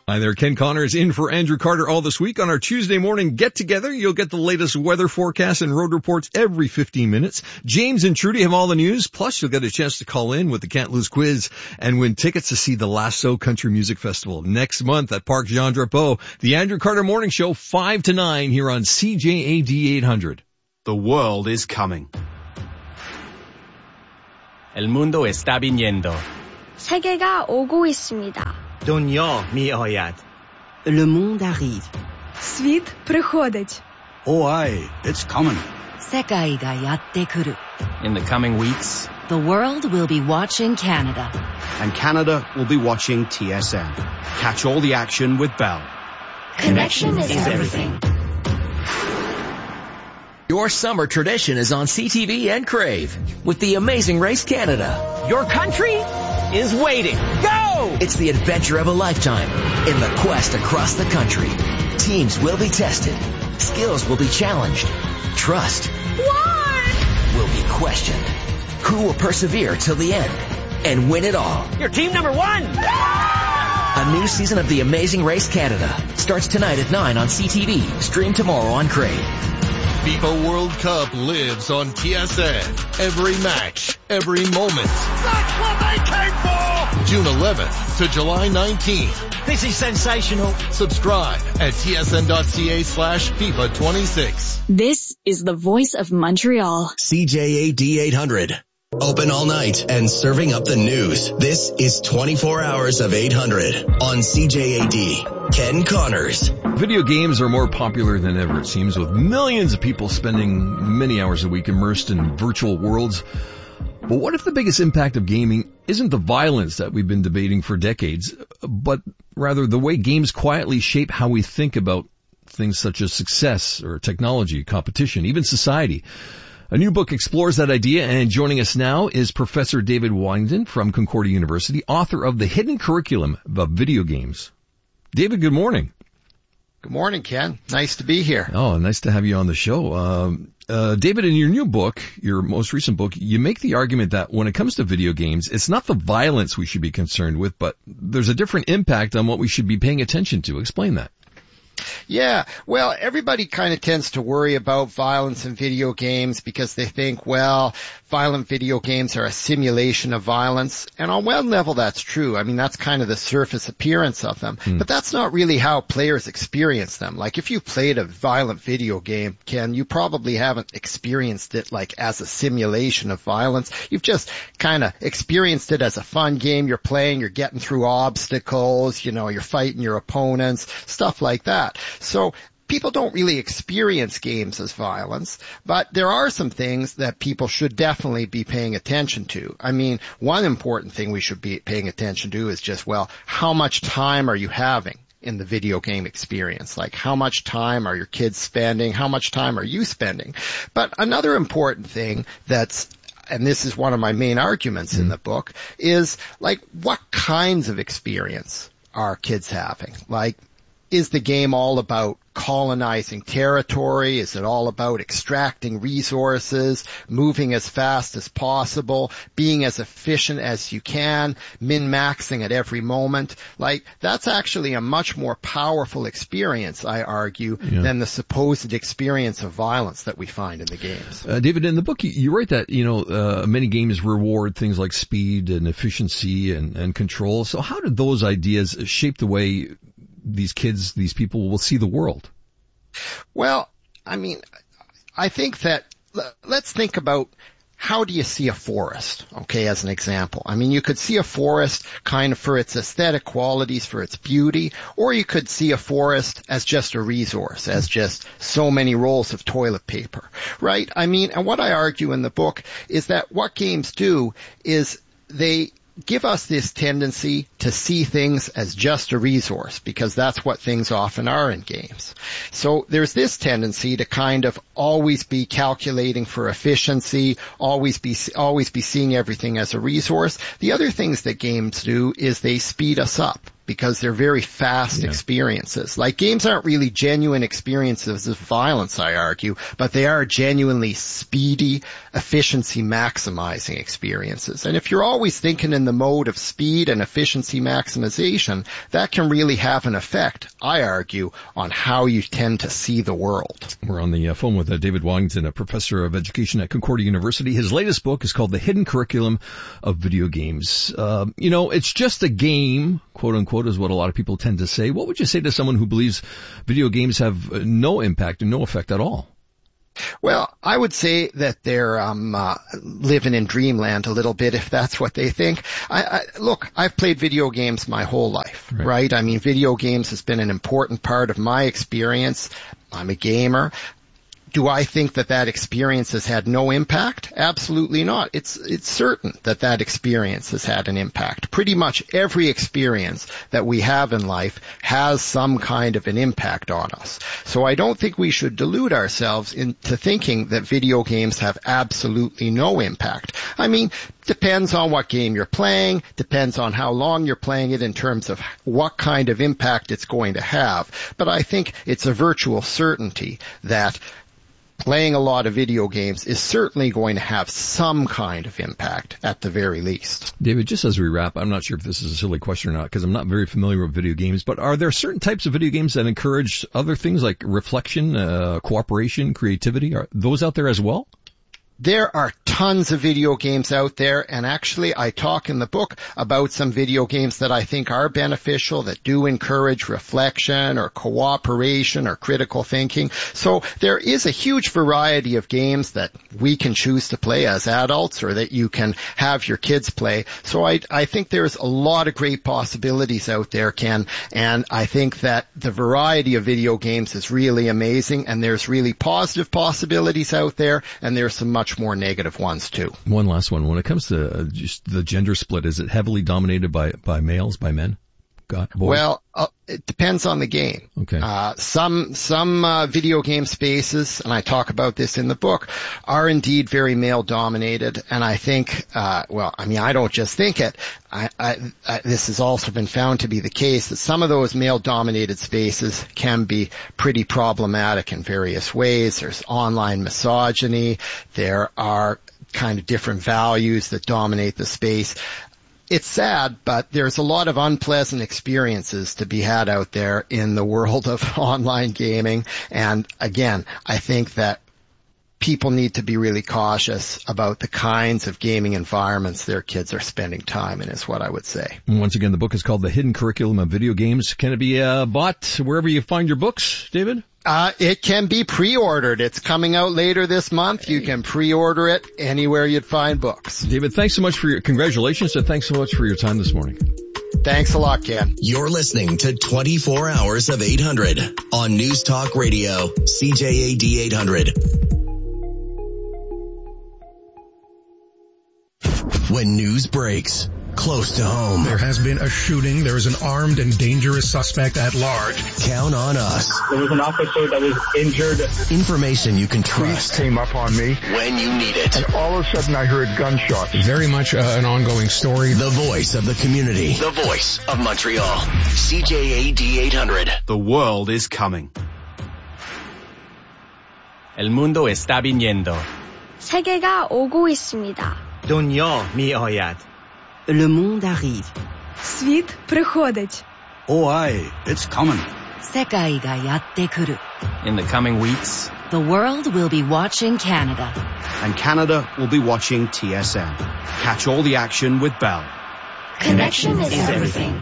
Hi there, Ken Connors in for Andrew Carter all this week. On our Tuesday morning get-together, you'll get the latest weather forecast and road reports every 15 minutes. James and Trudy have all the news, plus you'll get a chance to call in with the Can't Lose quiz and win tickets to see the Lasso Country Music Festival next month at Parc Jean-Drapeau. The Andrew Carter Morning Show, 5 to 9 here on CJAD 800. The world is coming. El mundo está viniendo. 세계가 오고 있습니다. دنیا می آید. Le monde arrive. Світ приходить. Oh, aye, it's coming. 世界がやってくる. In the coming weeks, The world will be watching Canada. And Canada will be watching TSN. Catch all the action with Bell. Connection is everything. Your summer tradition is on CTV and Crave with The Amazing Race Canada. Your country is waiting. Go! It's the adventure of a lifetime in the quest across the country. Teams will be tested. Skills will be challenged. Trust will be questioned. Who will persevere till the end and win it all? You're team number 1! A new season of The Amazing Race Canada starts tonight at 9 on CTV. Stream tomorrow on Crave. FIFA World Cup lives on TSN. Every match, every moment. That's what they came for! June 11th to July 19th. This is sensational. Subscribe at tsn.ca/FIFA 26. This is the voice of Montreal. CJAD 800. Open all night and serving up the news. This is 24 hours of 800 on CJAD. Ken Connors. Video games are more popular than ever, it seems, with millions of people spending many hours a week immersed in virtual worlds. But what if the biggest impact of gaming isn't the violence that we've been debating for decades, but rather the way games quietly shape how we think about things such as success or technology, competition, even society? A new book explores that idea, and joining us now is Professor David Waddington from Concordia University, author of The Hidden Curriculum of Video Games. David, good morning. Good morning, Ken. Nice to be here. Oh, nice to have you on the show. David, in your new book, your most recent book, you make the argument that when it comes to video games, it's not the violence we should be concerned with, but there's a different impact on what we should be paying attention to. Explain that. Yeah, well, everybody kind of tends to worry about violence in video games because they think, well, violent video games are a simulation of violence. And on one level, that's true. I mean, that's kind of the surface appearance of them. But that's not really how players experience them. Like, if you played a violent video game, Ken, you probably haven't experienced it like as a simulation of violence. You've just kind of experienced it as a fun game. You're playing, you're getting through obstacles, you know, you're fighting your opponents, stuff like that. So people don't really experience games as violence, but there are some things that people should definitely be paying attention to. I mean, one important thing we should be paying attention to is just, well, how much time are you having in the video game experience? Like, how much time are your kids spending? How much time are you spending? But another important thing and this is one of my main arguments in the book, is like, what kinds of experience are kids having? Like, is the game all about colonizing territory? Is it all about extracting resources, moving as fast as possible, being as efficient as you can, min-maxing at every moment? Like, that's actually a much more powerful experience, I argue, than the supposed experience of violence that we find in the games. David, in the book, you write that, many games reward things like speed and efficiency and control. So how did those ideas shape the way these kids, these people will see the world? Well, I mean, I think that, let's think about, how do you see a forest, okay, as an example? I mean, you could see a forest kind of for its aesthetic qualities, for its beauty, or you could see a forest as just a resource, as just so many rolls of toilet paper, right? I mean, and what I argue in the book is that what games do is they give us this tendency to see things as just a resource, because that's what things often are in games. So there's this tendency to kind of always be calculating for efficiency, always be seeing everything as a resource. The other things that games do is they speed us up, because they're very fast experiences. Like games aren't really genuine experiences of violence, I argue, but they are genuinely speedy, efficiency maximizing experiences. And if you're always thinking in the mode of speed and efficiency maximization, that can really have an effect, I argue, on how you tend to see the world. We're on the phone with David Wongton, a professor of education at Concordia University. His latest book is called The Hidden Curriculum of Video Games. It's just a game, quote unquote, is what a lot of people tend to say. What would you say to someone who believes video games have no impact and no effect at all? Well, I would say that they're living in dreamland a little bit if that's what they think. Look, I've played video games my whole life, right? I mean, video games has been an important part of my experience. I'm a gamer. Do I think that experience has had no impact? Absolutely not. It's certain that experience has had an impact. Pretty much every experience that we have in life has some kind of an impact on us. So I don't think we should delude ourselves into thinking that video games have absolutely no impact. I mean, depends on what game you're playing, depends on how long you're playing it in terms of what kind of impact it's going to have. But I think it's a virtual certainty that playing a lot of video games is certainly going to have some kind of impact at the very least. David, just as we wrap, I'm not sure if this is a silly question or not because I'm not very familiar with video games, but are there certain types of video games that encourage other things like reflection, cooperation, creativity? Are those out there as well? There are tons of video games out there, and actually I talk in the book about some video games that I think are beneficial, that do encourage reflection or cooperation or critical thinking. So there is a huge variety of games that we can choose to play as adults or that you can have your kids play. So I think there's a lot of great possibilities out there, Ken, and I think that the variety of video games is really amazing, and there's really positive possibilities out there, and there's some much more negative ones too. One last one. When it comes to just the gender split, is it heavily dominated by males, by men? Boys? Well, it depends on the game. Okay. Some video game spaces, and I talk about this in the book, are indeed very male dominated. And I think, I don't just think it. This has also been found to be the case that some of those male dominated spaces can be pretty problematic in various ways. There's online misogyny. There are kind of different values that dominate the space. It's sad, but there's a lot of unpleasant experiences to be had out there in the world of online gaming. And again, I think that people need to be really cautious about the kinds of gaming environments their kids are spending time in, is what I would say. Once again, the book is called The Hidden Curriculum of Video Games. Can it be bought wherever you find your books, David? It can be pre-ordered. It's coming out later this month. You can pre-order it anywhere you'd find books. David, thanks so much congratulations, and thanks so much for your time this morning. Thanks a lot, Ken. You're listening to 24 Hours of 800 on News Talk Radio, CJAD 800. When news breaks close to home. There has been a shooting. There is an armed and dangerous suspect at large. Count on us. There was an officer that was injured. Information you can trust. Police came up on me when you need it. And all of a sudden I heard gunshots. Very much an ongoing story. The voice of the community. The voice of Montreal. CJAD 800. The world is coming. El mundo está viniendo. 세계가 오고 있습니다. دنیا می آید. Le monde arrive. Світ приходить. Oh, aye, it's coming. 世界がやってくる. In the coming weeks, the world will be watching Canada. And Canada will be watching TSN. Catch all the action with Bell. Connection is everything.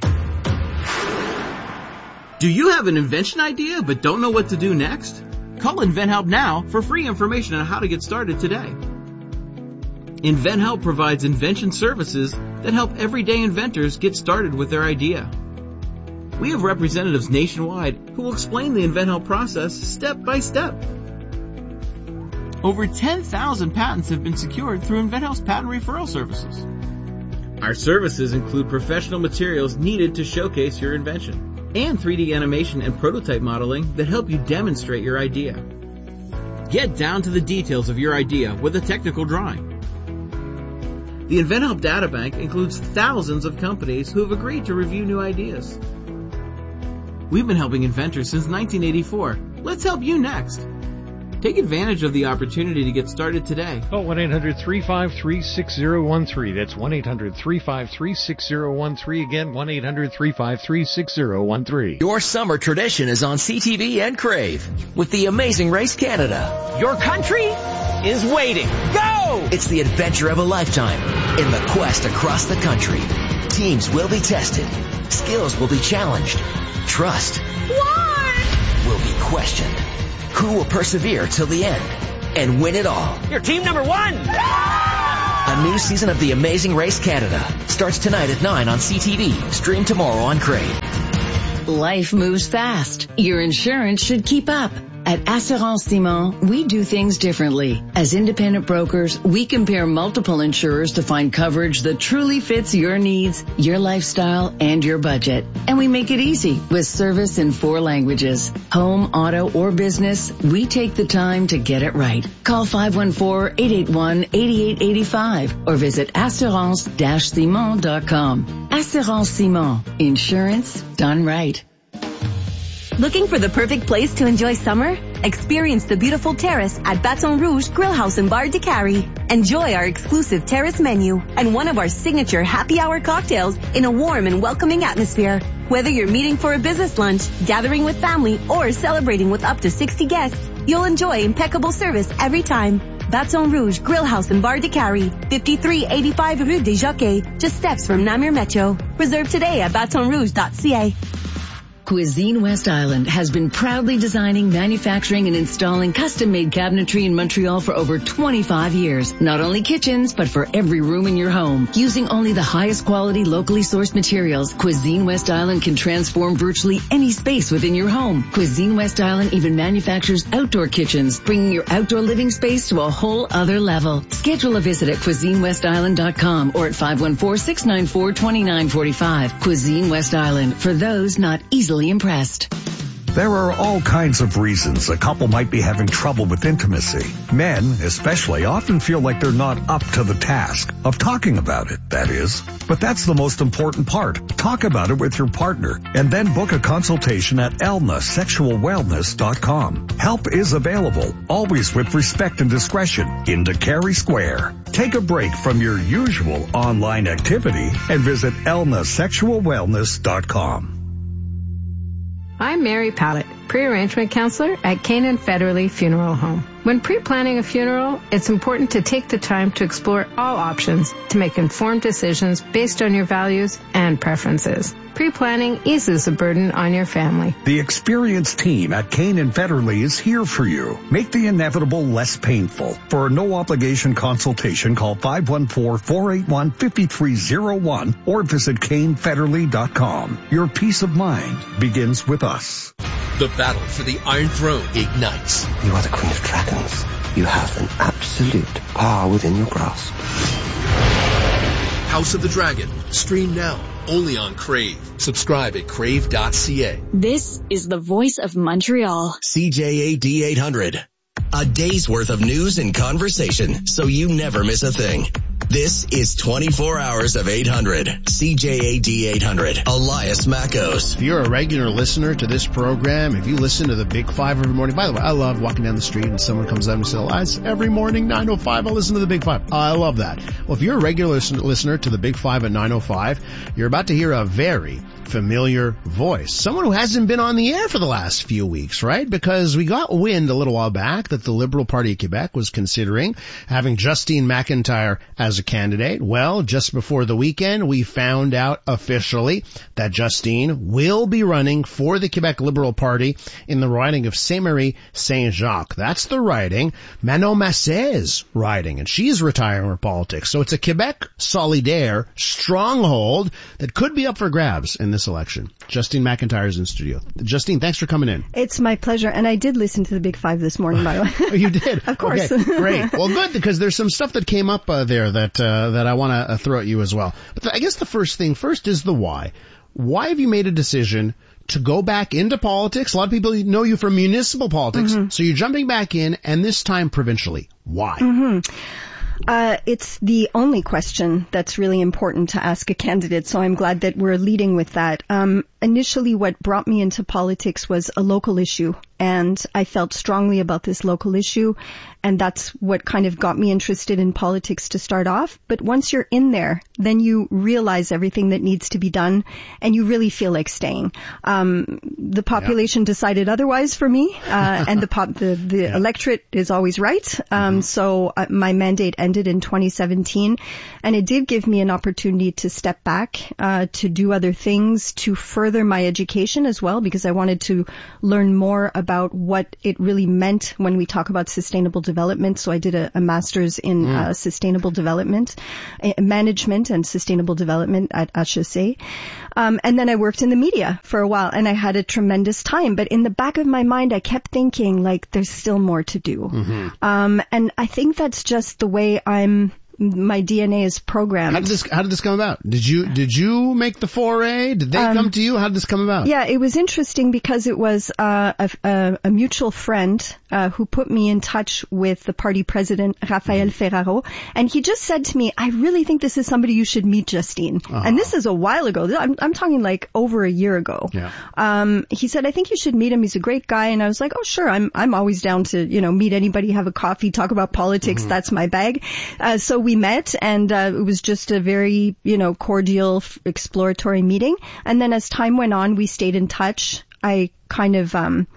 Do you have an invention idea but don't know what to do next? Call InventHelp now for free information on how to get started today. InventHelp provides invention services that help everyday inventors get started with their idea. We have representatives nationwide who will explain the InventHelp process step by step. Over 10,000 patents have been secured through InventHelp's patent referral services. Our services include professional materials needed to showcase your invention and 3D animation and prototype modeling that help you demonstrate your idea. Get down to the details of your idea with a technical drawing. The InventHelp Databank includes thousands of companies who have agreed to review new ideas. We've been helping inventors since 1984. Let's help you next. Take advantage of the opportunity to get started today. Call 1-800-353-6013. That's 1-800-353-6013. Again, 1-800-353-6013. Your summer tradition is on CTV and Crave with the Amazing Race Canada. Your country is waiting. Go! It's the adventure of a lifetime in the quest across the country. Teams will be tested. Skills will be challenged. Trust will be questioned. Who will persevere till the end and win it all? You're team number 1! A new season of The Amazing Race Canada starts tonight at 9 on CTV. Stream tomorrow on Crave. Life moves fast. Your insurance should keep up. At Assurance Simon, we do things differently. As independent brokers, we compare multiple insurers to find coverage that truly fits your needs, your lifestyle, and your budget. And we make it easy with service in 4 languages. Home, auto, or business, we take the time to get it right. Call 514-881-8885 or visit assurance-simon.com. Assurance Simon. Insurance done right. Looking for the perfect place to enjoy summer? Experience the beautiful terrace at Baton Rouge Grill House and Bar de Cary. Enjoy our exclusive terrace menu and one of our signature happy hour cocktails in a warm and welcoming atmosphere. Whether you're meeting for a business lunch, gathering with family, or celebrating with up to 60 guests, you'll enjoy impeccable service every time. Baton Rouge Grill House and Bar de Cary, 5385 Rue des Jockeys, just steps from Namur Metro. Reserve today at batonrouge.ca. Cuisine West Island has been proudly designing, manufacturing, and installing custom-made cabinetry in Montreal for over 25 years. Not only kitchens, but for every room in your home. Using only the highest quality, locally sourced materials, Cuisine West Island can transform virtually any space within your home. Cuisine West Island even manufactures outdoor kitchens, bringing your outdoor living space to a whole other level. Schedule a visit at CuisineWestIsland.com or at 514-694-2945. Cuisine West Island, for those not easily impressed. There are all kinds of reasons a couple might be having trouble with intimacy. Men, especially, often feel like they're not up to the task of talking about it, that is. But that's the most important part. Talk about it with your partner and then book a consultation at elnasexualwellness.com. Help is available, always with respect and discretion, in Cary Square. Take a break from your usual online activity and visit elnasexualwellness.com. I'm Mary Pallett, pre-arrangement counselor at Canaan Federally Funeral Home. When pre-planning a funeral, it's important to take the time to explore all options to make informed decisions based on your values and preferences. Pre-planning eases the burden on your family. The experienced team at Canaan Federally is here for you. Make the inevitable less painful. For a no-obligation consultation, call 514-481-5301 or visit canefederally.com. Your peace of mind begins with us. The battle for the Iron Throne ignites. You are the Queen of Dragons. You have an absolute power within your grasp. House of the Dragon. Stream now. Only on Crave. Subscribe at crave.ca. This is the voice of Montreal. CJAD 800. A day's worth of news and conversation, so you never miss a thing. This is 24 hours of 800. CJAD 800. Elias Mackos. If you're a regular listener to this program, if you listen to the Big Five every morning, by the way, I love walking down the street and someone comes up and says, Elias, every morning, 9:05, I listen to the Big Five. I love that. Well, if you're a regular listener to the Big Five at 9:05, you're about to hear a very familiar voice. Someone who hasn't been on the air for the last few weeks, right? Because we got wind a little while back that the Liberal Party of Quebec was considering having Justine McIntyre as a candidate. Well, just before the weekend, we found out officially that Justine will be running for the Quebec Liberal Party in the riding of Saint-Marie-Saint-Jacques. That's the riding Manon Massey's riding, and she's retiring from politics. So it's a Quebec solidaire stronghold that could be up for grabs in this election. Justine McIntyre's in studio. Justine, thanks for coming in. It's my pleasure. And I did listen to the Big Five this morning, by the way. Oh, you did? Of course. Okay, great. Well, good, because there's some stuff that came up there that I want to throw at you as well. But I guess the first thing first is the why. Why have you made a decision to go back into politics? A lot of people know you from municipal politics, so you're jumping back in, and this time provincially. Why? It's the only question that's really important to ask a candidate, so I'm glad that we're leading with that. Initially, what brought me into politics was a local issue, and I felt strongly about this local issue, and that's what kind of got me interested in politics to start off. But once you're in there, then you realize everything that needs to be done, and you really feel like staying. The population decided otherwise for me, and the electorate is always right. So my mandate ended in 2017, and it did give me an opportunity to step back, to do other things, to further my education as well, because I wanted to learn more about what it really meant when we talk about sustainable development. So I did a master's in sustainable development, management and sustainable development at HEC. And then I worked in the media for a while, and I had a tremendous time. But in the back of my mind, I kept thinking, like, there's still more to do. And I think that's just the way my DNA is programmed. How did this come about? Did you make the foray? Did they come to you? How did this come about? Yeah, it was interesting because it was a mutual friend who put me in touch with the party president, Rafael Ferraro, and he just said to me, I really think this is somebody you should meet, Justine. And this is a while ago. I'm talking like over a year ago. Yeah. He said, I think you should meet him. He's a great guy. And I was like, oh, sure. I'm always down to, meet anybody, have a coffee, talk about politics. That's my bag. So we met, and it was just a very, cordial, exploratory meeting. And then as time went on, we stayed in touch. I kind of,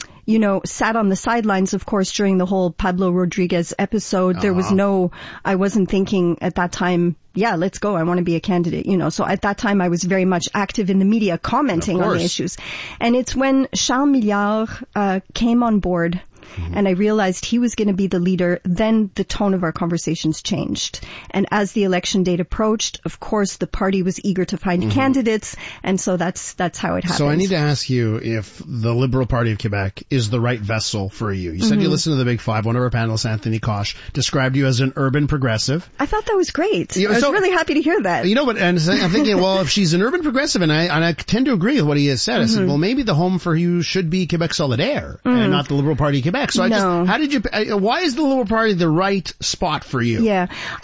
sat on the sidelines, of course, during the whole Pablo Rodriguez episode. There was I wasn't thinking at that time, yeah, let's go. I want to be a candidate, So at that time, I was very much active in the media, commenting on the issues. And it's when Charles Milliard came on board, and I realized he was going to be the leader, then the tone of our conversations changed. And as the election date approached, of course, the party was eager to find candidates, and so that's how it happened. So I need to ask you if the Liberal Party of Quebec is the right vessel for you. You said you listened to the Big Five. One of our panelists, Anthony Kosh, described you as an urban progressive. I thought that was great. I was really happy to hear that. And I'm thinking, well, if she's an urban progressive, and I tend to agree with what he has said, I said, well, maybe the home for you should be Quebec Solidaire and not the Liberal Party of Quebec. So why is the Liberal Party the right spot for you? Yeah,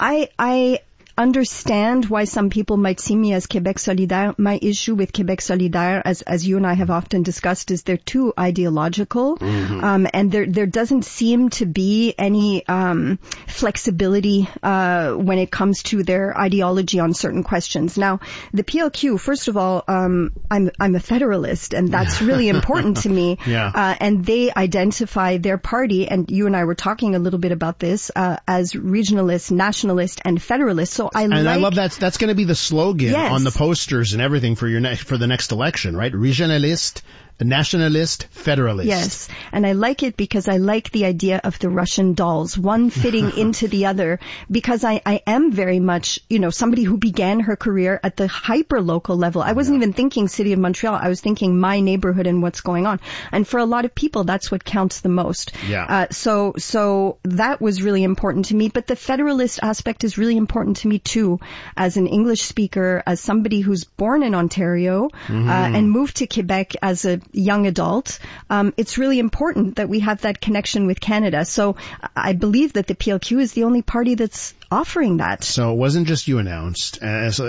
I understand why some people might see me as Quebec Solidaire. My issue with Quebec Solidaire, as you and I have often discussed, is they're too ideological, and there doesn't seem to be any flexibility when it comes to their ideology on certain questions. Now, the PLQ, first of all, I'm a federalist, and that's really important to me. And they identify their party, and you and I were talking a little bit about this, as regionalist, nationalist, and federalist. So I love that. That's going to be the slogan on the posters and everything for the next election, right? Regionalist, nationalist, federalist. Yes, and I like it because I like the idea of the Russian dolls, one fitting into the other, because I am very much, somebody who began her career at the hyper-local level. I wasn't even thinking City of Montreal. I was thinking my neighborhood and what's going on. And for a lot of people, that's what counts the most. So that was really important to me. But the federalist aspect is really important to me too, as an English speaker, as somebody who's born in Ontario and moved to Quebec as a young adult. It's really important that we have that connection with Canada. So I believe that the PLQ is the only party that's offering that. So it wasn't just you announced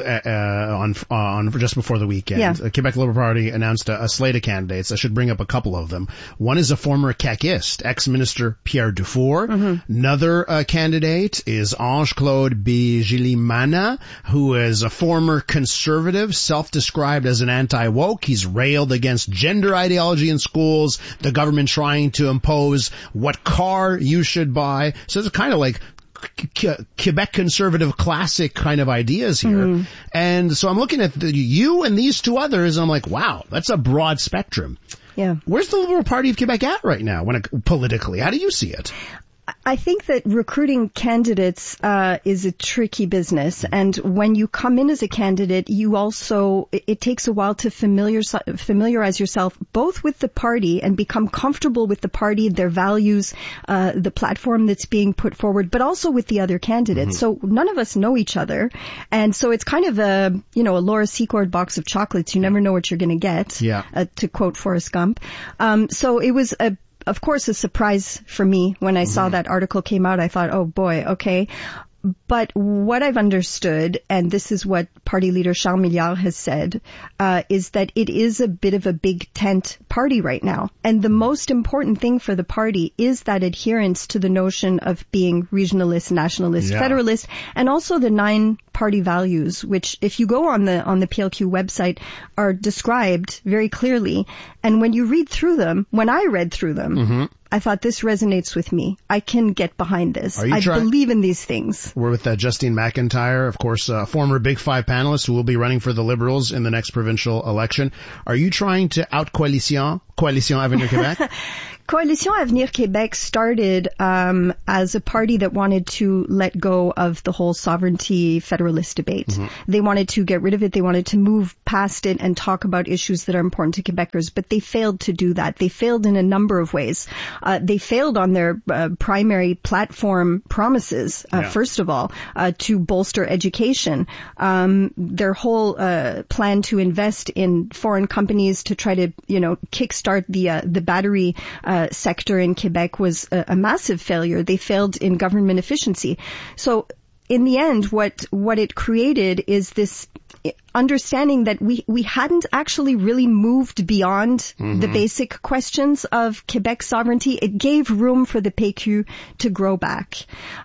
on just before the weekend. The Quebec Liberal Party announced a slate of candidates. I should bring up a couple of them. One is a former CAQist, ex-minister Pierre Dufour. Another candidate is Ange-Claude Bigilimana, who is a former conservative, self-described as an anti-woke. He's railed against gender ideology in schools, the government trying to impose what car you should buy. So it's kind of like Quebec conservative classic kind of ideas here. And so I'm looking at you and these two others, and I'm like, wow, that's a broad spectrum. Yeah. Where's the Liberal Party of Quebec at right now politically? How do you see it? I think that recruiting candidates is a tricky business, and when you come in as a candidate, it takes a while to familiarize yourself both with the party and become comfortable with the party, their values, the platform that's being put forward, but also with the other candidates. So none of us know each other, and so it's kind of a Laura Secord box of chocolates. You never know what you're going to get. To quote Forrest Gump. So it was of course, a surprise for me when I saw that article came out. I thought, oh boy, okay. But what I've understood, and this is what party leader Charles Milliard has said, is that it is a bit of a big tent party right now. And the most important thing for the party is that adherence to the notion of being regionalist, nationalist, federalist, and also the 9 party values, which if you go on the PLQ website are described very clearly. And when you read through them, when I read through them, I thought this resonates with me. I can get behind this. I believe in these things. We're with Justine McIntyre, of course, former Big Five panelist who will be running for the Liberals in the next provincial election. Are you trying to out-coalition Avenir Québec? Coalition Avenir Québec started as a party that wanted to let go of the whole sovereignty federalist debate. They wanted to get rid of it. They wanted to move past it and talk about issues that are important to Quebecers, but they failed to do that. They failed in a number of ways. They failed on their primary platform promises, first of all, to bolster education. Their whole plan to invest in foreign companies to try to, kickstart the battery sector in Quebec was a massive failure. They failed in government efficiency. So in the end, what it created is this understanding that we hadn't actually really moved beyond the basic questions of Quebec sovereignty. It gave room for the PQ to grow back.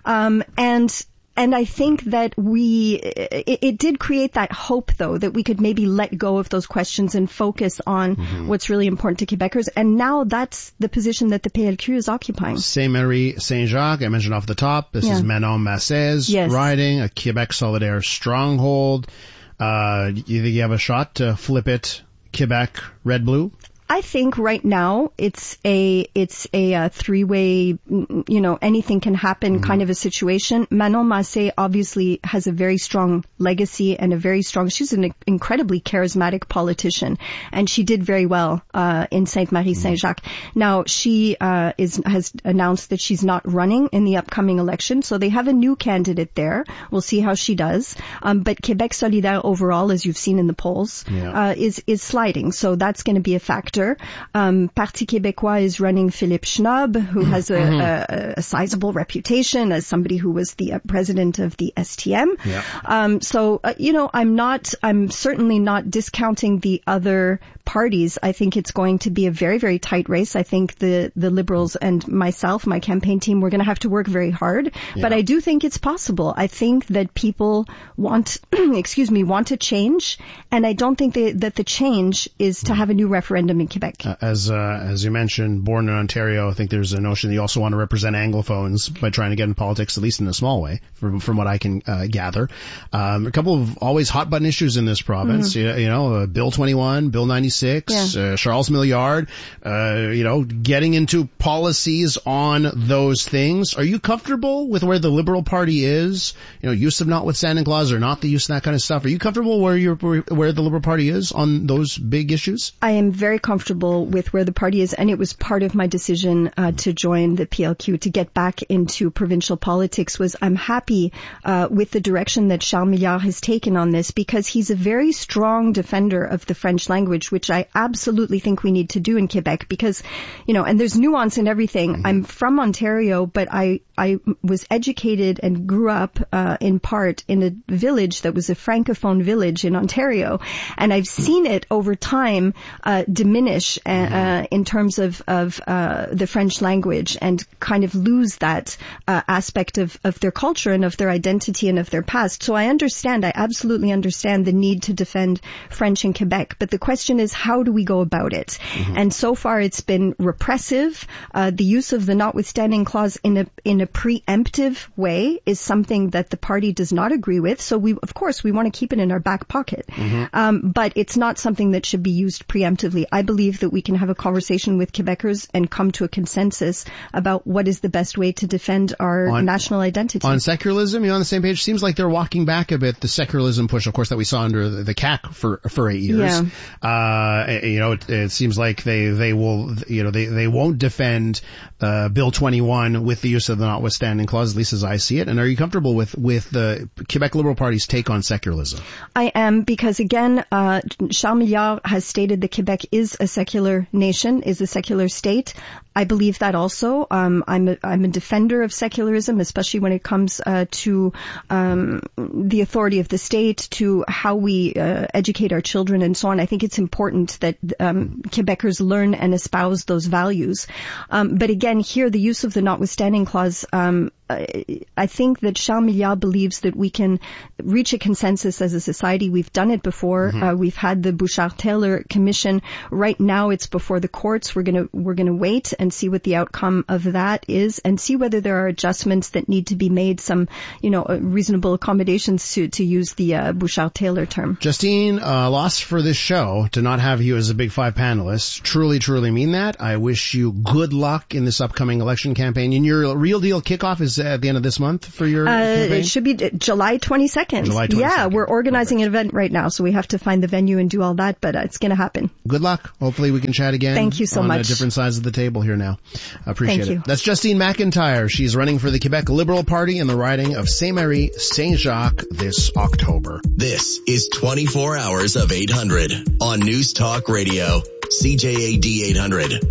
And I think that it did create that hope, though, that we could maybe let go of those questions and focus on what's really important to Quebecers. And now that's the position that the PLQ is occupying. Saint-Marie Saint-Jacques, I mentioned off the top. This is Manon Massez riding, a Quebec Solidaire stronghold. You think you have a shot to flip it Quebec red-blue? I think right now it's a three-way, anything can happen kind of a situation. Manon Massé obviously has a very strong legacy and she's an incredibly charismatic politician, and she did very well in Sainte-Marie Saint-Jacques. Now she has announced that she's not running in the upcoming election, so they have a new candidate there. We'll see how she does. But Québec Solidaire overall, as you've seen in the polls, is sliding, so that's going to be a factor. Parti Québécois is running Philippe Schnob, who has a sizable reputation as somebody who was the president of the STM. I'm certainly not discounting the other parties. I think it's going to be a very, very tight race. I think the Liberals and myself, my campaign team, we're going to have to work very hard. But I do think it's possible. I think that people want to change, and I don't think that the change is to have a new referendum in Quebec. As you mentioned, born in Ontario, I think there's a notion that you also want to represent Anglophones by trying to get in politics, at least in a small way, from what I can gather. A couple of always hot button issues in this province, Bill 21, Bill 96, Charles Milliard, getting into policies on those things. Are you comfortable with where the Liberal Party is? Use of notwithstanding clause or not the use of that kind of stuff. Are you comfortable where the Liberal Party is on those big issues? I am very comfortable with where the party is, and it was part of my decision to join the PLQ, to get back into provincial politics. I'm happy with the direction that Charles Milliard has taken on this, because he's a very strong defender of the French language, which I absolutely think we need to do in Quebec, because, and there's nuance in everything. I'm from Ontario, but I was educated and grew up in part in a village that was a francophone village in Ontario, and I've seen it over time diminish in terms of the French language, and kind of lose that aspect of their culture and of their identity and of their past. So I absolutely understand the need to defend French in Quebec, but the question is, how do we go about it? And so far it's been repressive. The use of the notwithstanding clause in a preemptive way is something that the party does not agree with. So we want to keep it in our back pocket. But it's not something that should be used preemptively. I believe that we can have a conversation with Quebecers and come to a consensus about what is the best way to defend our national identity. On secularism, you're on the same page. Seems like they're walking back a bit, the secularism push, of course, that we saw under the CAQ for 8 years. It seems like they won't defend Bill 21 with the use of the notwithstanding clause, at least as I see it? And are you comfortable with the Quebec Liberal Party's take on secularism? I am, because again, Charles Milliard has stated that Quebec is a secular nation, is a secular state. I believe that also. I'm a defender of secularism, especially when it comes to the authority of the state, to how we educate our children and so on. I think it's important that Quebecers learn and espouse those values. But again, here, the use of the notwithstanding clause, I think that Charles Milliard believes that we can reach a consensus as a society. We've done it before. Mm-hmm. We've had the Bouchard-Taylor Commission. Right now, it's before the courts. We're gonna wait and see what the outcome of that is, and see whether there are adjustments that need to be made. Some, reasonable accommodations to use the Bouchard-Taylor term. Justine, loss for this show to not have you as a Big Five panelist. Truly, truly mean that. I wish you good luck in this upcoming election campaign. And your Real Deal kickoff is at the end of this month for your campaign? It should be July 22nd. Yeah, we're organizing an event right now, so we have to find the venue and do all that, but it's going to happen. Good luck. Hopefully we can chat again. Thank you so much. On different sides of the table here now. Appreciate Thank it. You. That's Justine McIntyre. She's running for the Quebec Liberal Party in the riding of Saint-Marie, Saint-Jacques this October. This is 24 Hours of 800 on News Talk Radio, CJAD 800.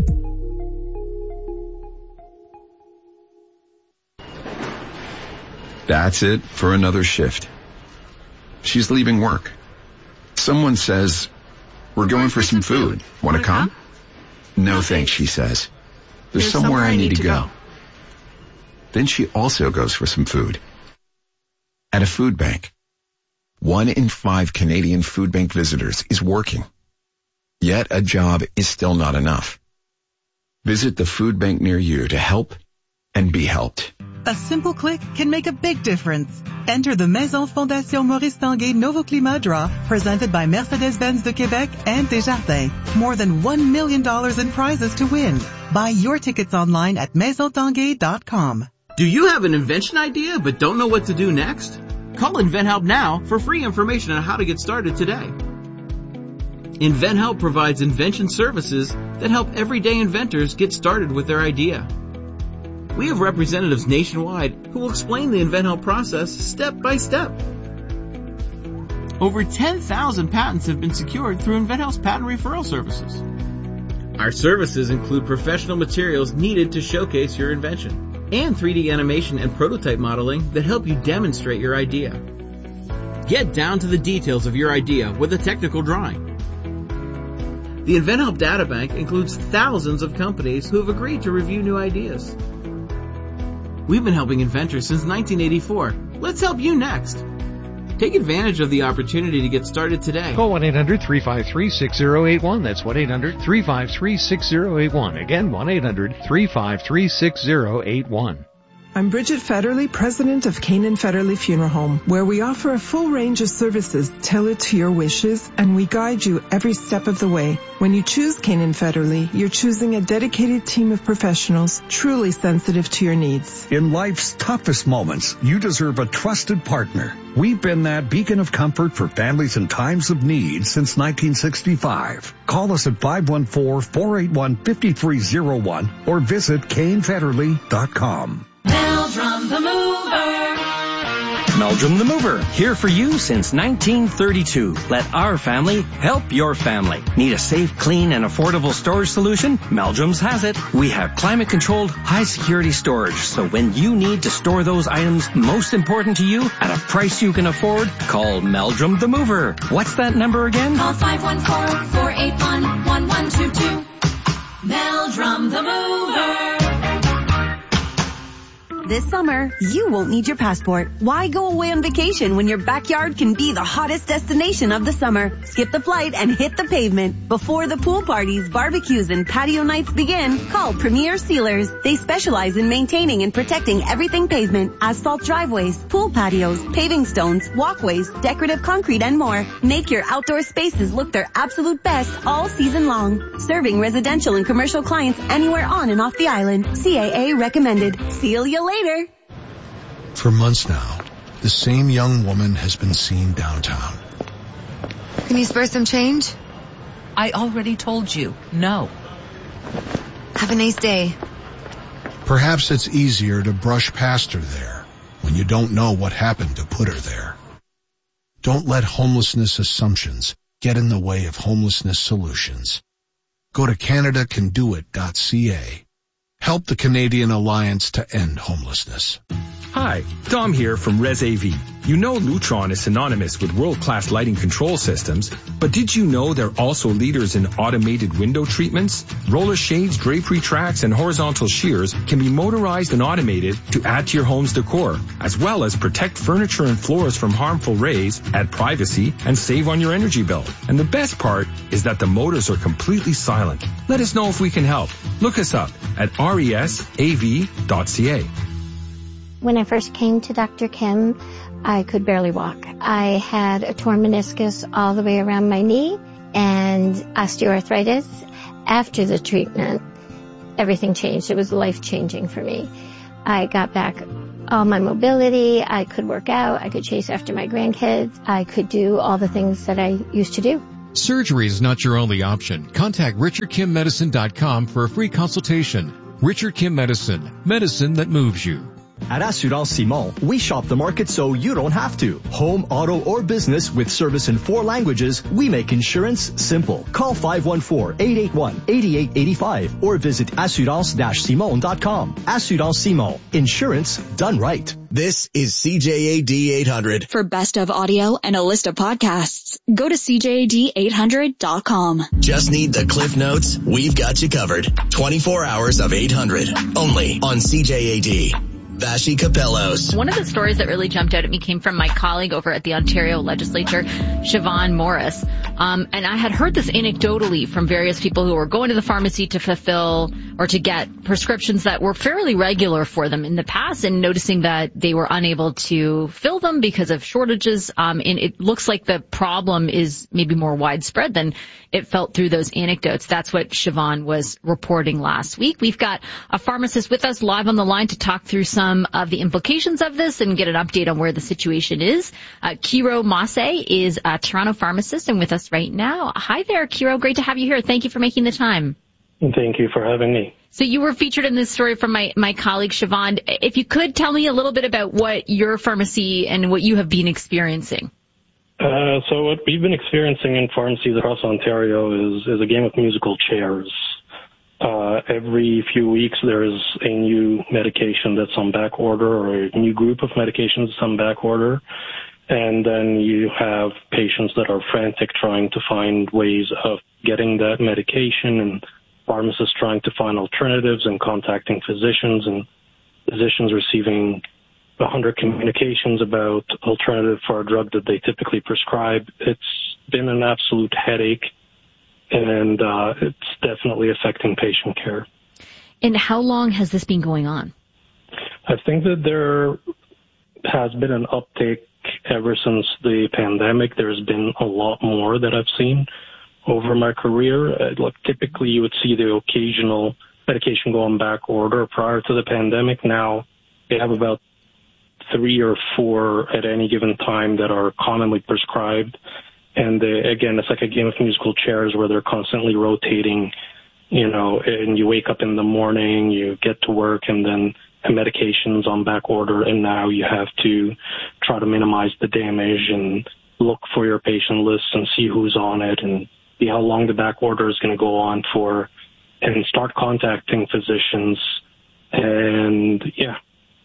That's it for another shift. She's leaving work. Someone says, "We're going for some food. Want to come?" No thanks, she says. There's somewhere I need to go. Then she also goes for some food. At a food bank. 1 in 5 Canadian food bank visitors is working. Yet a job is still not enough. Visit the food bank near you to help and be helped. A simple click can make a big difference. Enter the Maison Fondation Maurice Tanguay Nouveau Climat Draw, presented by Mercedes-Benz de Québec and Desjardins. More than $1 million in prizes to win. Buy your tickets online at maisontanguay.com. Do you have an invention idea but don't know what to do next? Call InventHelp now for free information on how to get started today. InventHelp provides invention services that help everyday inventors get started with their idea. We have representatives nationwide who will explain the InventHelp process step by step. Over 10,000 patents have been secured through InventHelp's patent referral services. Our services include professional materials needed to showcase your invention, and 3D animation and prototype modeling that help you demonstrate your idea. Get down to the details of your idea with a technical drawing. The InventHelp Databank includes thousands of companies who have agreed to review new ideas. We've been helping inventors since 1984. Let's help you next. Take advantage of the opportunity to get started today. Call 1-800-353-6081. That's 1-800-353-6081. Again, 1-800-353-6081. I'm Bridget Federley, president of Canaan Federley Funeral Home, where we offer a full range of services tailored to your wishes, and we guide you every step of the way. When you choose Canaan Federley, you're choosing a dedicated team of professionals truly sensitive to your needs. In life's toughest moments, you deserve a trusted partner. We've been that beacon of comfort for families in times of need since 1965. Call us at 514-481-5301 or visit CainFederley.com. Meldrum the Mover. Meldrum the Mover, here for you since 1932. Let our family help your family. Need a safe, clean, and affordable storage solution? Meldrum's has it. We have climate-controlled, high-security storage, so when you need to store those items most important to you at a price you can afford, call Meldrum the Mover. What's that number again? Call 514-481-1122. Meldrum the Mover. This summer, you won't need your passport. Why go away on vacation when your backyard can be the hottest destination of the summer? Skip the flight and hit the pavement. Before the pool parties, barbecues, and patio nights begin, call Premier Sealers. They specialize in maintaining and protecting everything pavement, asphalt driveways, pool patios, paving stones, walkways, decorative concrete, and more. Make your outdoor spaces look their absolute best all season long. Serving residential and commercial clients anywhere on and off the island. CAA recommended. Seal you later. For months now, the same young woman has been seen downtown. Can you spare some change? I already told you, no. Have a nice day. Perhaps it's easier to brush past her there when you don't know what happened to put her there. Don't let homelessness assumptions get in the way of homelessness solutions. Go to CanadaCanDoIt.ca. Help the Canadian Alliance to End Homelessness. Hi, Dom here from ResAV. You know Lutron is synonymous with world-class lighting control systems, but did you know they're also leaders in automated window treatments? Roller shades, drapery tracks, and horizontal shears can be motorized and automated to add to your home's decor, as well as protect furniture and floors from harmful rays, add privacy, and save on your energy bill. And the best part is that the motors are completely silent. Let us know if we can help. Look us up at resav.ca. When I first came to Dr. Kim, I could barely walk. I had a torn meniscus all the way around my knee and osteoarthritis. After the treatment, everything changed. It was life-changing for me. I got back all my mobility. I could work out. I could chase after my grandkids. I could do all the things that I used to do. Surgery is not your only option. Contact RichardKimMedicine.com for a free consultation. Richard Kim Medicine. Medicine that moves you. At Assurance Simon, we shop the market so you don't have to. Home, auto, or business with service in 4 languages, we make insurance simple. Call 514-881-8885 or visit assurance-simon.com. Assurance Simon. Insurance done right. This is CJAD 800. For best of audio and a list of podcasts, go to CJAD800.com. Just need the Cliff Notes? We've got you covered. 24 hours of 800. Only on CJAD. Vashi Capellos. One of the stories that really jumped out at me came from my colleague over at the Ontario Legislature, Siobhan Morris. And I had heard this anecdotally from various people who were going to the pharmacy to fulfill or to get prescriptions that were fairly regular for them in the past, and noticing that they were unable to fill them because of shortages. And it looks like the problem is maybe more widespread than it felt through those anecdotes. That's what Siobhan was reporting last week. We've got a pharmacist with us live on the line to talk through some of the implications of this and get an update on where the situation is. Kiro Masse is a Toronto pharmacist and with us right now. Hi there, Kiro. Great to have you here. Thank you for making the time. Thank you for having me. So you were featured in this story from my colleague Siobhan. If you could tell me a little bit about what your pharmacy and what you have been experiencing. So what we've been experiencing in pharmacies across Ontario is a game of musical chairs. Every few weeks there is a new medication that's on back order, or a new group of medications that's on back order. And then you have patients that are frantic trying to find ways of getting that medication, and pharmacists trying to find alternatives and contacting physicians, and physicians receiving 100 communications about alternative for a drug that they typically prescribe. It's been an absolute headache, and it's definitely affecting patient care. And how long has this been going on? I think that there has been an uptick ever since the pandemic. There's been a lot more that I've seen over my career. Typically you would see the occasional medication go on back order prior to the pandemic. Now they have about 3 or 4 at any given time that are commonly prescribed. And again, it's like a game of musical chairs where they're constantly rotating, and you wake up in the morning, you get to work, and then the medication's on back order, and now you have to try to minimize the damage and look for your patient list and see who's on it and see how long the back order is going to go on for, and start contacting physicians. And yeah.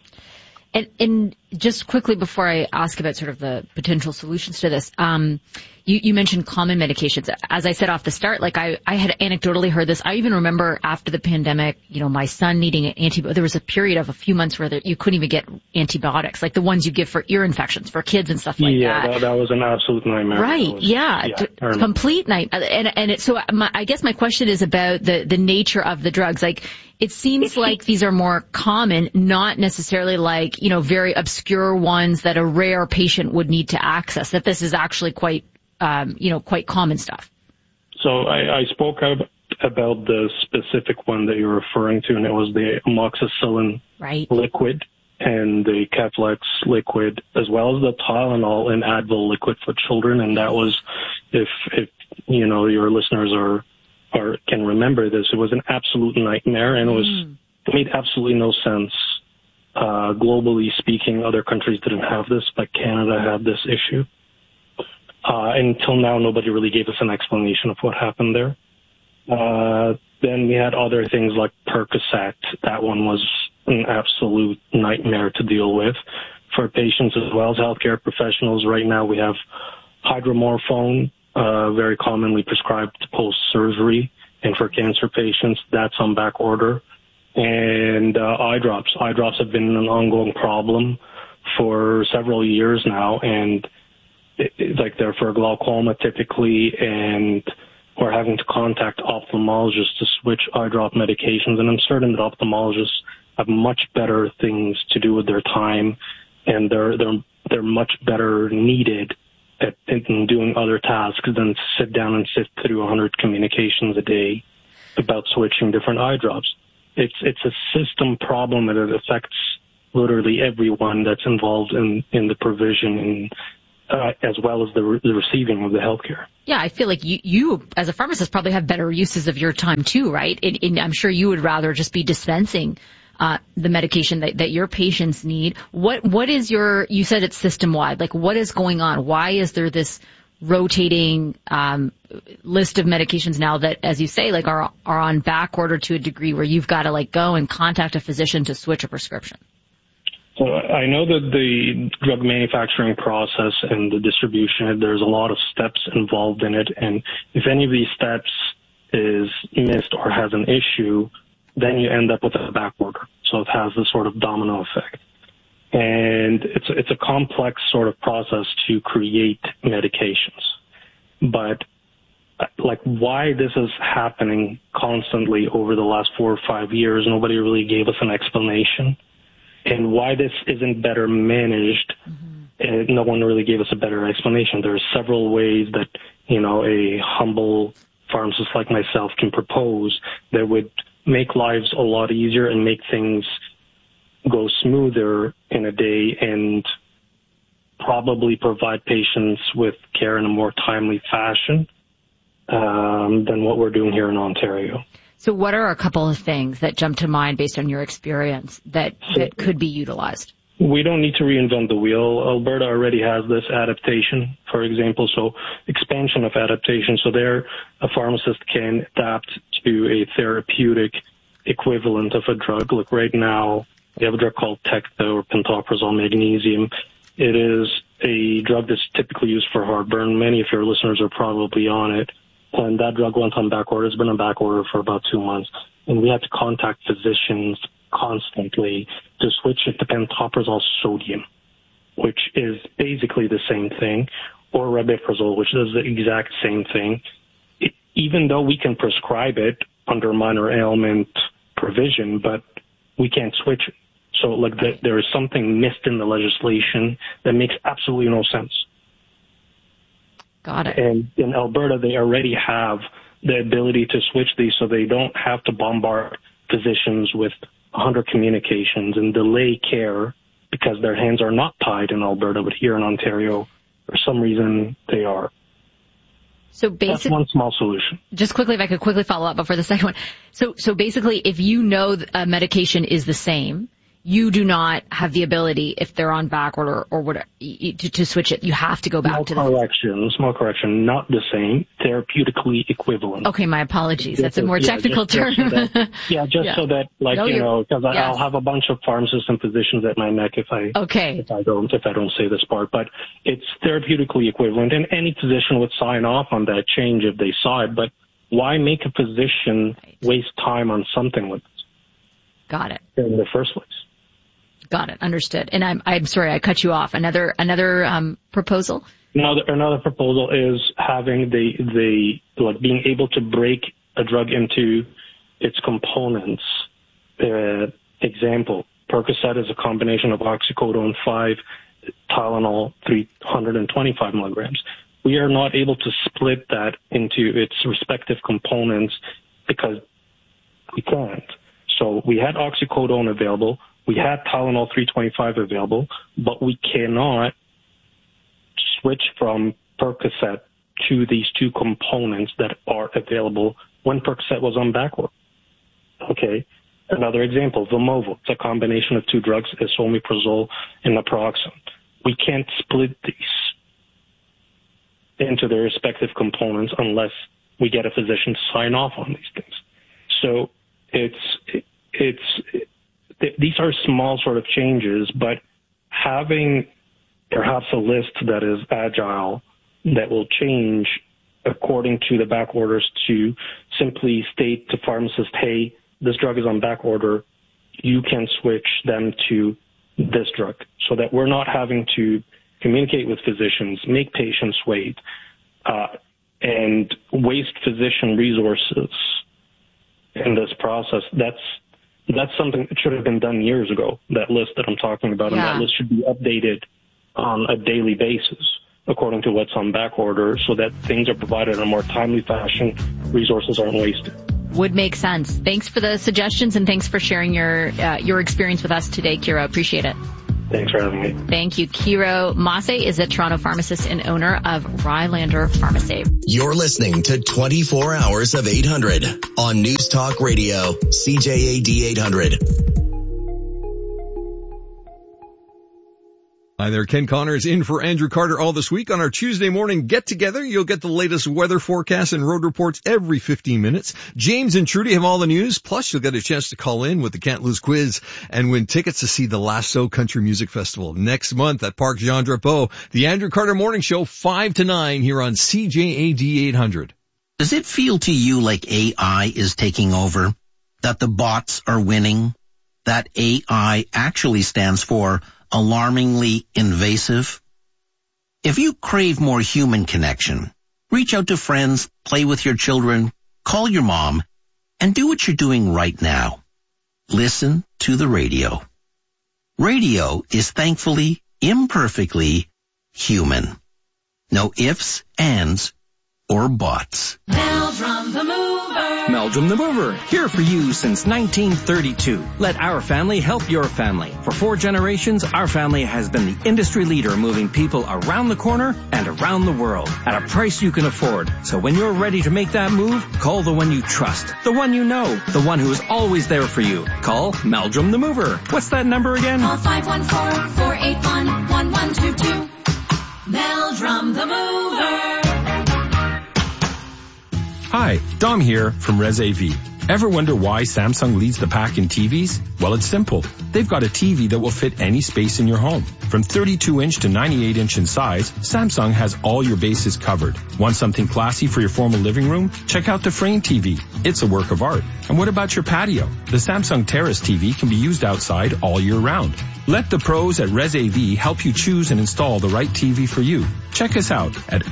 And just quickly before I ask about sort of the potential solutions to this, you mentioned common medications. As I said off the start, I had anecdotally heard this. I even remember after the pandemic, my son needing an antibiotic. There was a period of a few months where you couldn't even get antibiotics, like the ones you give for ear infections for kids and stuff like that. Yeah, that was an absolute nightmare. Right, complete nightmare. I guess my question is about the nature of the drugs. It seems like these are more common, not necessarily very obscure ones that a rare patient would need to access, that this is actually quite common stuff. So I spoke about the specific one that you're referring to, and it was the amoxicillin liquid and the Keflex liquid, as well as the Tylenol and Advil liquid for children. And that was, if your listeners can remember this, it was an absolute nightmare, and it was It made absolutely no sense. Globally speaking, other countries didn't have this, but Canada had this issue. Until now, nobody really gave us an explanation of what happened there. Then we had other things like Percocet. That one was an absolute nightmare to deal with for patients as well as healthcare professionals. Right now we have hydromorphone, very commonly prescribed post-surgery, and for cancer patients, that's on back order. And eye drops. Eye drops have been an ongoing problem for several years now, and like they're for glaucoma typically, and we're having to contact ophthalmologists to switch eye drop medications. And I'm certain that ophthalmologists have much better things to do with their time, and they're much better needed in doing other tasks than sit down and sit through 100 communications a day about switching different eye drops. It's a system problem, and it affects literally everyone that's involved in the provision and as well as the receiving of the healthcare. Yeah, I feel like you as a pharmacist probably have better uses of your time too, right? And I'm sure you would rather just be dispensing the medication that your patients need. What is you said it's system wide. Like, what is going on? Why is there this rotating list of medications now that, as you say, like are on back order to a degree where you've got to like go and contact a physician to switch a prescription? So I know that the drug manufacturing process and the distribution, there's a lot of steps involved in it, and if any of these steps is missed or has an issue, then you end up with a back order. So it has this sort of domino effect. And it's a complex sort of process to create medications. But like why this is happening constantly over the last 4 or 5 years, nobody really gave us an explanation. And why this isn't better managed, and no one really gave us a better explanation. There's several ways that, a humble pharmacist like myself can propose that would make lives a lot easier and make things go smoother in a day and probably provide patients with care in a more timely fashion than what we're doing here in Ontario. So what are a couple of things that jump to mind based on your experience that could be utilized? We don't need to reinvent the wheel. Alberta already has this adaptation, for example, so expansion of adaptation. So there, a pharmacist can adapt to a therapeutic equivalent of a drug. Like right now, we have a drug called Tecta or pantoprazole magnesium. It is a drug that's typically used for heartburn. Many of your listeners are probably on it. And that drug went on back order. It's been on back order for about 2 months. And we have to contact physicians constantly to switch it to pantoprazole sodium, which is basically the same thing, or rabeprazole, which is the exact same thing. Even though we can prescribe it under minor ailment provision, but we can't switch it. So there is something missed in the legislation that makes absolutely no sense. Got it. And in Alberta, they already have the ability to switch these, so they don't have to bombard physicians with 100 communications and delay care because their hands are not tied in Alberta, but here in Ontario, for some reason, they are. So basically, that's one small solution. Just quickly, if I could quickly follow up before the second one. So basically, if you know a medication is the same, you do not have the ability, if they're on back order or whatever, to switch it. You have to go back to the... Small correction, not the same, therapeutically equivalent. Okay, my apologies. That's a more technical term. So that, because I'll have a bunch of pharmacists and physicians at my neck if I don't say this part. But it's therapeutically equivalent, and any physician would sign off on that change if they saw it. But why make a physician waste time on something like this? Got it. In the first place. Got it. Understood. And I'm sorry, I cut you off. Another proposal? Another proposal is having being able to break a drug into its components. Example, Percocet is a combination of oxycodone 5, Tylenol 325 milligrams. We are not able to split that into its respective components because we can't. So we had oxycodone available. We had Tylenol 325 available, but we cannot switch from Percocet to these two components that are available when Percocet was on back order. Okay? Another example, Vimovo. It's a combination of two drugs, esomeprazole and naproxen. We can't split these into their respective components unless we get a physician to sign off on these things. So these are small sort of changes, but having perhaps a list that is agile, that will change according to the back orders, to simply state to pharmacists, hey, this drug is on back order, you can switch them to this drug, so that we're not having to communicate with physicians, make patients wait, and waste physician resources in this process. That's something that should have been done years ago, that list that I'm talking about, and that list should be updated on a daily basis according to what's on back order, so that things are provided in a more timely fashion, resources aren't wasted. Would make sense. Thanks for the suggestions, and thanks for sharing your experience with us today, Kiro. Appreciate it. Thanks for having me. Thank you. Kiro Masse is a Toronto pharmacist and owner of Rylander Pharmacy. You're listening to 24 Hours of 800 on News Talk Radio, CJAD 800. Hi there, Ken Connors in for Andrew Carter all this week. On our Tuesday morning get-together, you'll get the latest weather forecasts and road reports every 15 minutes. James and Trudy have all the news, plus you'll get a chance to call in with the Can't Lose quiz and win tickets to see the Lasso Country Music Festival next month at Parc Jean-Drapeau. The Andrew Carter Morning Show, 5 to 9 here on CJAD 800. Does it feel to you like AI is taking over? That the bots are winning? That AI actually stands for alarmingly invasive? If you crave more human connection, reach out to friends, play with your children, call your mom, and do what you're doing right now. Listen to the radio. Radio is thankfully, imperfectly human. No ifs, ands, or buts. Meldrum the Mover. Meldrum the Mover, here for you since 1932. Let our family help your family. For 4 generations, our family has been the industry leader moving people around the corner and around the world at a price you can afford. So when you're ready to make that move, call the one you trust, the one you know, the one who is always there for you. Call Meldrum the Mover. What's that number again? Call 514-481-1122. Meldrum the Mover. Hi, Dom here from ResAV. Ever wonder why Samsung leads the pack in TVs? Well, it's simple. They've got a TV that will fit any space in your home. From 32-inch to 98-inch in size, Samsung has all your bases covered. Want something classy for your formal living room? Check out the Frame TV. It's a work of art. And what about your patio? The Samsung Terrace TV can be used outside all year round. Let the pros at ResAV help you choose and install the right TV for you. Check us out at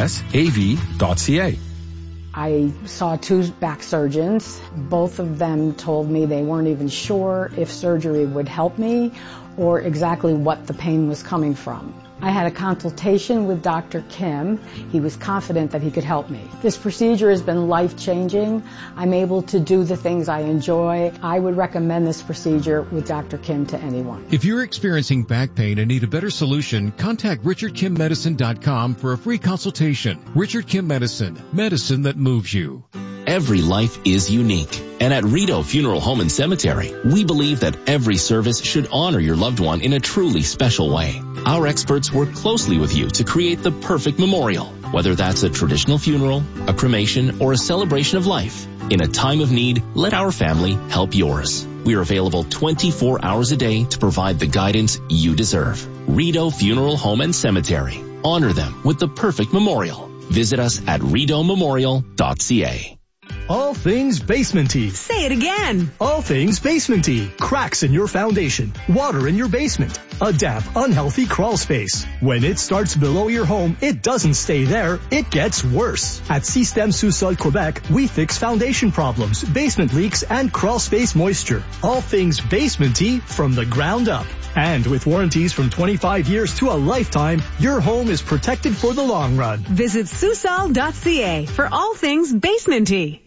resav.ca. I saw 2 back surgeons. Both of them told me they weren't even sure if surgery would help me or exactly what the pain was coming from. I had a consultation with Dr. Kim. He was confident that he could help me. This procedure has been life-changing. I'm able to do the things I enjoy. I would recommend this procedure with Dr. Kim to anyone. If you're experiencing back pain and need a better solution, contact RichardKimMedicine.com for a free consultation. Richard Kim Medicine, medicine that moves you. Every life is unique. And at Rideau Funeral Home and Cemetery, we believe that every service should honor your loved one in a truly special way. Our experts work closely with you to create the perfect memorial, whether that's a traditional funeral, a cremation, or a celebration of life. In a time of need, let our family help yours. We are available 24 hours a day to provide the guidance you deserve. Rideau Funeral Home and Cemetery. Honor them with the perfect memorial. Visit us at rideaumemorial.ca. All things basement-y. Say it again. All things basement-y. Cracks in your foundation. Water in your basement. A damp, unhealthy crawl space. When it starts below your home, it doesn't stay there. It gets worse. At Système Sous-Sol Quebec, we fix foundation problems, basement leaks, and crawl space moisture. All things basement-y from the ground up. And with warranties from 25 years to a lifetime, your home is protected for the long run. Visit Susol.ca for all things basement-y.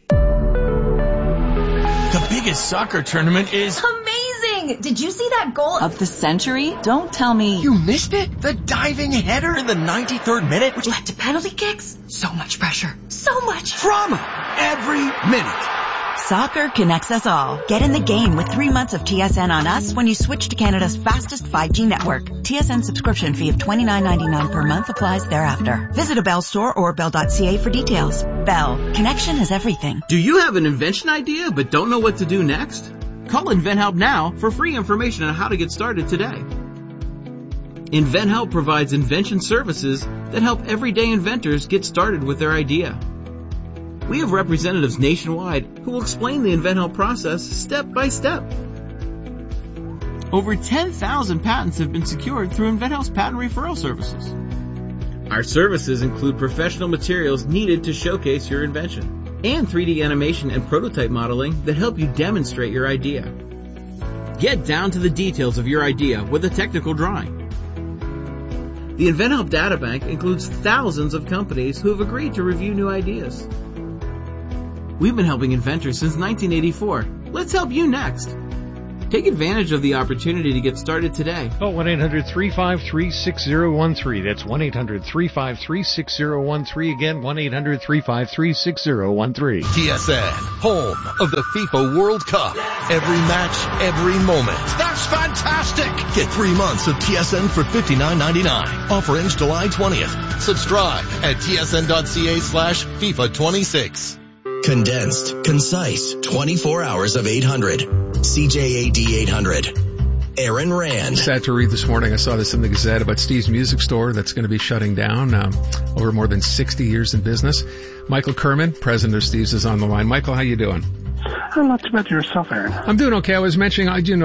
The biggest soccer tournament is amazing! Did you see that goal of the century? Don't tell me you missed it? The diving header in the 93rd minute, which led to penalty kicks? So much pressure. So much drama every minute. Soccer connects us all. Get in the game with 3 months of TSN on us when you switch to Canada's fastest 5G network. TSN subscription fee of $29.99 per month applies thereafter. Visit a Bell store or bell.ca for details. Bell. Connection is everything. Do you have an invention idea but don't know what to do next? Call InventHelp now for free information on how to get started today. InventHelp provides invention services that help everyday inventors get started with their idea. We have representatives nationwide who will explain the InventHelp process step by step. Over 10,000 patents have been secured through InventHelp's patent referral services. Our services include professional materials needed to showcase your invention and 3D animation and prototype modeling that help you demonstrate your idea. Get down to the details of your idea with a technical drawing. The InventHelp Databank includes thousands of companies who have agreed to review new ideas. We've been helping inventors since 1984. Let's help you next. Take advantage of the opportunity to get started today. Call 1-800-353-6013. That's 1-800-353-6013. Again, 1-800-353-6013. TSN, home of the FIFA World Cup. Every match, every moment. That's fantastic! Get 3 months of TSN for $59.99. Offer ends July 20th. Subscribe at tsn.ca/FIFA26. Condensed, concise, 24 hours of 800. CJAD 800. Aaron Rand. Sad to read this morning. I saw this in the Gazette about Steve's Music Store that's going to be shutting down over more than 60 years in business. Michael Kerman, president of Steve's, is on the line. Michael, how you doing? I'm not too bad. Yourself, Aaron. I'm doing okay. I was mentioning,